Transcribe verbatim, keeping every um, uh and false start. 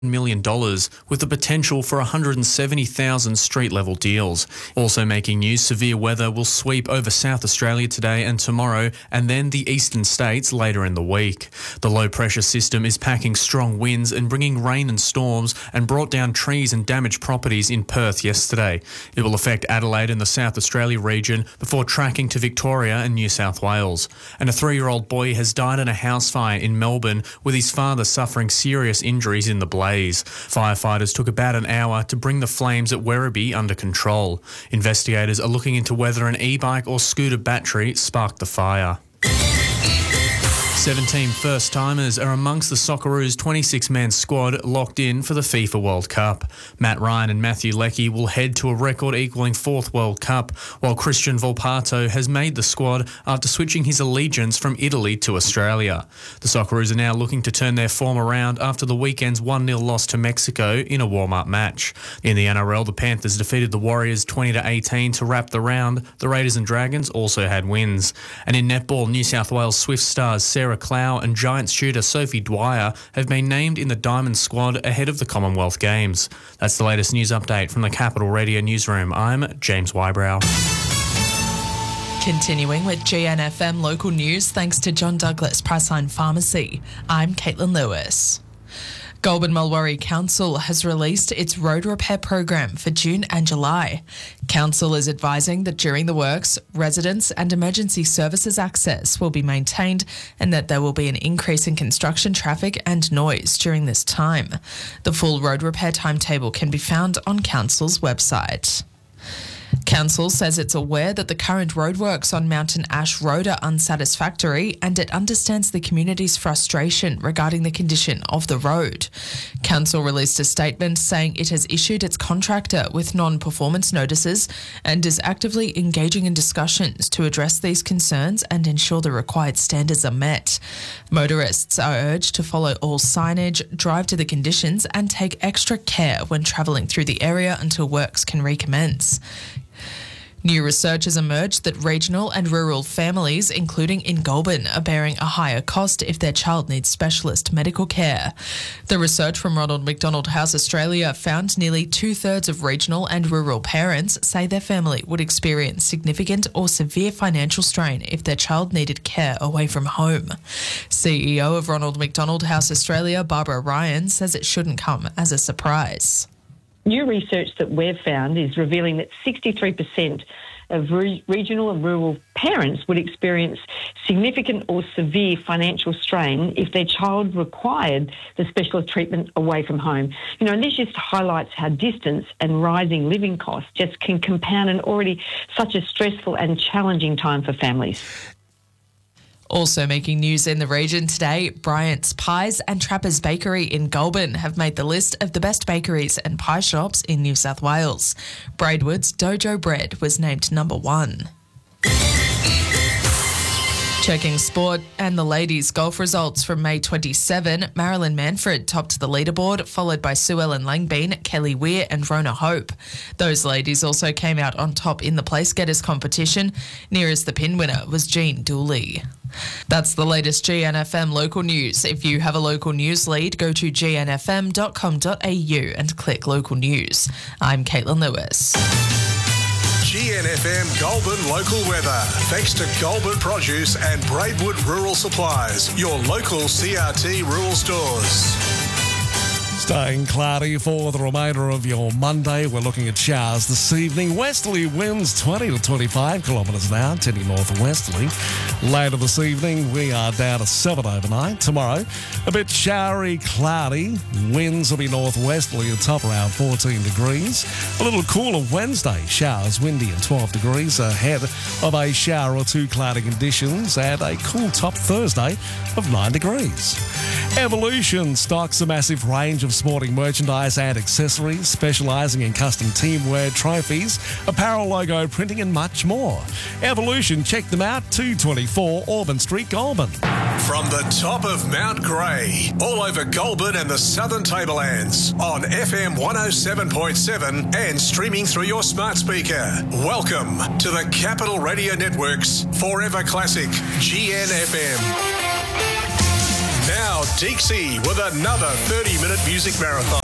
million dollars, with the potential for one hundred seventy thousand street-level deals. Also making news, severe weather will sweep over South Australia today and tomorrow, and then the eastern states later in the week. The low-pressure system is packing strong winds and bringing rain and storms, and brought down trees and damaged properties in Perth yesterday. It will affect Adelaide and the South Australia region before tracking to Victoria and New South Wales. And a three-year-old boy has died in a house fire in Melbourne, with his father suffering serious injuries in the blaze. Firefighters took about an hour to bring the flames at Werribee under control. Investigators are looking into whether an e-bike or scooter battery sparked the fire. seventeen first-timers are amongst the Socceroos' twenty-six man squad locked in for the FIFA World Cup. Matt Ryan and Matthew Leckie will head to a record-equalling fourth World Cup, while Christian Volpato has made the squad after switching his allegiance from Italy to Australia. The Socceroos are now looking to turn their form around after the weekend's one nil loss to Mexico in a warm-up match. In the N R L, the Panthers defeated the Warriors twenty to eighteen to wrap the round. The Raiders and Dragons also had wins. And in netball, New South Wales Swift stars Sarah Clow and Giants shooter Sophie Dwyer have been named in the Diamond squad ahead of the Commonwealth Games. That's the latest news update from the Capital Radio newsroom. I'm James Wybrow. Continuing with G N F M local news, thanks to John Douglas Priceline Pharmacy. I'm Caitlin Lewis. Goulburn Mulwaree Council has released its road repair program for June and July. Council is advising that during the works, residents and emergency services access will be maintained and that there will be an increase in construction traffic and noise during this time. The full road repair timetable can be found on Council's website. Council says it's aware that the current roadworks on Mountain Ash Road are unsatisfactory, and it understands the community's frustration regarding the condition of the road. Council released a statement saying it has issued its contractor with non-performance notices and is actively engaging in discussions to address these concerns and ensure the required standards are met. Motorists are urged to follow all signage, drive to the conditions, and take extra care when travelling through the area until works can recommence. New research has emerged that regional and rural families, including in Goulburn, are bearing a higher cost if their child needs specialist medical care. The research from Ronald McDonald House Australia found nearly two-thirds of regional and rural parents say their family would experience significant or severe financial strain if their child needed care away from home. C E O of Ronald McDonald House Australia, Barbara Ryan, says it shouldn't come as a surprise. New research that we've found is revealing that sixty-three percent of re- regional and rural parents would experience significant or severe financial strain if their child required the specialist treatment away from home. You know, and this just highlights how distance and rising living costs just can compound an already such a stressful and challenging time for families. Also making news in the region today, Bryant's Pies and Trappers Bakery in Goulburn have made the list of the best bakeries and pie shops in New South Wales. Braidwood's Dojo Bread was named number one. Checking sport and the ladies' golf results from May twenty-seventh, Marilyn Manfred topped the leaderboard, followed by Sue Ellen Langbein, Kelly Weir and Rona Hope. Those ladies also came out on top in the place getters competition. Nearest the pin winner was Jean Dooley. That's the latest G N F M local news. If you have a local news lead, go to g n f m dot com dot a u and click local news. I'm Caitlin Lewis. G N F M Goulburn local weather. Thanks to Goulburn Produce and Braidwood Rural Supplies, your local C R T rural stores. Staying cloudy for the remainder of your Monday. We're looking at showers this evening. Westerly winds twenty to twenty-five kilometres an hour, tending northwesterly. Later this evening, we are down to seven overnight. Tomorrow, a bit showery, cloudy. Winds will be northwesterly at top around fourteen degrees. A little cooler Wednesday. Showers, windy and twelve degrees ahead of a shower or two cloudy conditions and a cool top Thursday of nine degrees. Evolution stocks a massive range of sporting merchandise and accessories, specialising in custom teamwear, trophies, apparel logo printing and much more. Evolution, check them out, two twenty-four Auburn Street, Goulburn. From the top of Mount Grey, all over Goulburn and the Southern Tablelands, on F M one oh seven point seven and streaming through your smart speaker. Welcome to the Capital Radio Network's Forever Classic G N F M. Now, Deeksy with another thirty minute music marathon.